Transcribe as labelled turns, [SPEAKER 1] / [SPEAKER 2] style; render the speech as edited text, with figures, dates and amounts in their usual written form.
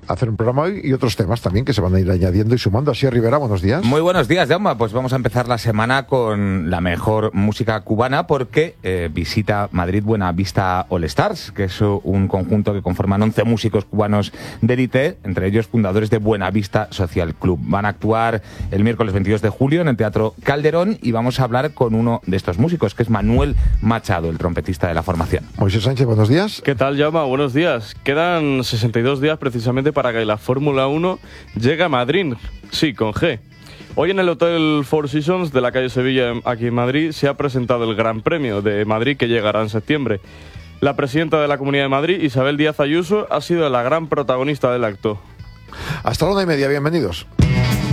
[SPEAKER 1] hacer un programa hoy y otros temas también que se van a ir añadiendo y sumando. Así, Rivera, buenos días.
[SPEAKER 2] Muy buenos días, Jaume. Pues vamos a empezar la semana con la mejor música cubana porque visita Madrid Buenavista All Stars, que es un conjunto que conforman 11 músicos cubanos de élite, entre ellos fundadores de Buenavista Social Club. Van a actuar el miércoles 22 de julio en el Teatro Calderón y vamos a hablar con uno de estos músicos, que es Manuel Machado, el trompetista de la formación.
[SPEAKER 1] Moisés Sánchez, buenos días.
[SPEAKER 3] ¿Qué tal, Jaume? Buenos días. Quedan 62 días precisamente para que la Fórmula 1 llegue a Madrid. Sí, con G. Hoy en el Hotel Four Seasons de la calle Sevilla, aquí en Madrid, se ha presentado el Gran Premio de Madrid, que llegará en septiembre. La presidenta de la Comunidad de Madrid, Isabel Díaz Ayuso, ha sido la gran protagonista del acto.
[SPEAKER 1] Hasta la 1:30, bienvenidos.